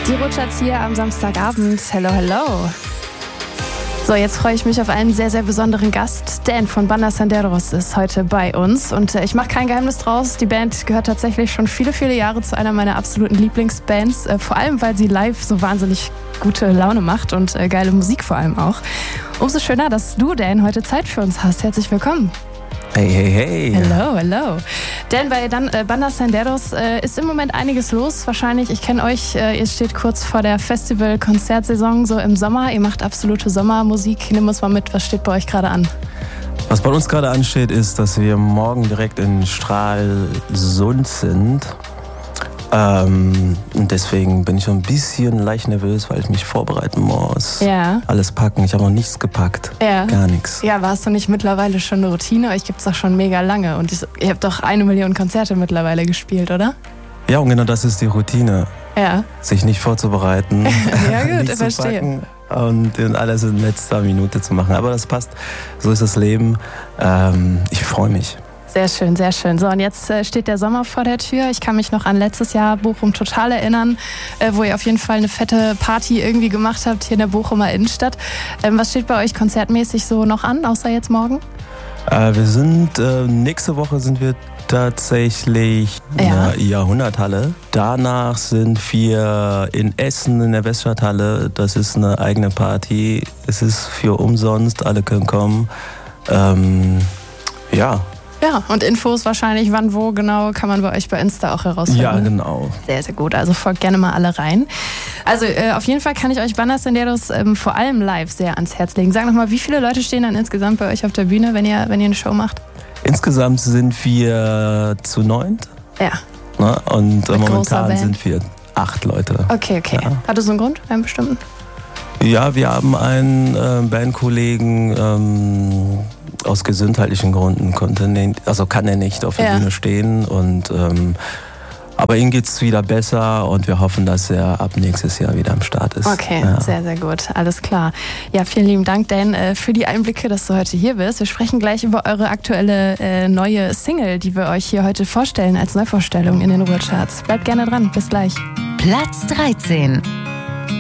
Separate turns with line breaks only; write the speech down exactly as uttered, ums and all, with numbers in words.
Die Rutschatz hier am Samstagabend. Hello, hello. So, jetzt freue ich mich auf einen sehr, sehr besonderen Gast. Dan von Banda Senderos ist heute bei uns. Und äh, ich mache kein Geheimnis draus. Die Band gehört tatsächlich schon viele, viele Jahre zu einer meiner absoluten Lieblingsbands. Äh, vor allem, weil sie live so wahnsinnig gute Laune macht und äh, geile Musik vor allem auch. Umso schöner, dass du, Dan, heute Zeit für uns hast. Herzlich willkommen.
Hey, hey, hey.
Hello, hello. Denn bei dann, äh, Banda Senderos äh, ist im Moment einiges los. Wahrscheinlich, ich kenne euch, äh, ihr steht kurz vor der Festival-Konzertsaison, so im Sommer. Ihr macht absolute Sommermusik. Nimm uns mal mit, was steht bei euch gerade an?
Was bei uns gerade ansteht, ist, dass wir morgen direkt in Stralsund sind. Ähm, und deswegen bin ich schon ein bisschen leicht nervös, weil ich mich vorbereiten muss.
Ja.
Alles packen. Ich habe noch nichts gepackt.
Ja.
Gar nichts.
Ja, warst du nicht mittlerweile schon eine Routine? Euch gibt es doch schon mega lange. Und ihr habt doch eine Million Konzerte mittlerweile gespielt, oder?
Ja, und genau das ist die Routine.
Ja.
Sich nicht vorzubereiten.
Ja, gut,
nicht
ich
zu
verstehe.
packen und alles in letzter Minute zu machen. Aber das passt. So ist das Leben. Ähm, ich freue mich.
Sehr schön, sehr schön. So, und jetzt äh, steht der Sommer vor der Tür. Ich kann mich noch an letztes Jahr Bochum total erinnern, äh, wo ihr auf jeden Fall eine fette Party irgendwie gemacht habt hier in der Bochumer Innenstadt. Ähm, was steht bei euch konzertmäßig so noch an, außer jetzt morgen?
Äh, wir sind, äh, nächste Woche sind wir tatsächlich in
Ja.
der Jahrhunderthalle. Danach sind wir in Essen in der Weststadthalle. Das ist eine eigene Party. Es ist für umsonst, alle können kommen. Ähm, ja.
Ja, und Infos wahrscheinlich, wann, wo genau, kann man bei euch bei Insta auch herausfinden.
Ja, genau.
Sehr, sehr gut. Also folgt gerne mal alle rein. Also äh, auf jeden Fall kann ich euch Banda Senderos ähm, vor allem live sehr ans Herz legen. Sag nochmal, wie viele Leute stehen dann insgesamt bei euch auf der Bühne, wenn ihr, wenn ihr eine Show macht?
Insgesamt sind wir zu neunt.
Ja.
Ne? Und äh,
Mit großer
momentan
Band.
sind wir acht Leute.
Okay, okay.
Ja.
Hat das einen Grund, einen bestimmten?
Ja, wir haben einen äh, Bandkollegen, ähm, aus gesundheitlichen Gründen konnte nicht, also kann er nicht auf der
Ja.
Bühne stehen. Und, ähm, aber ihm geht es wieder besser und wir hoffen, dass er ab nächstes Jahr wieder am Start ist.
Okay,
Ja.
sehr, sehr gut. Alles klar. Ja, vielen lieben Dank, Dan, äh, für die Einblicke, dass du heute hier bist. Wir sprechen gleich über eure aktuelle äh, neue Single, die wir euch hier heute vorstellen als Neuvorstellung in den Ruhrcharts. Bleibt gerne dran. Bis gleich.
Platz dreizehn.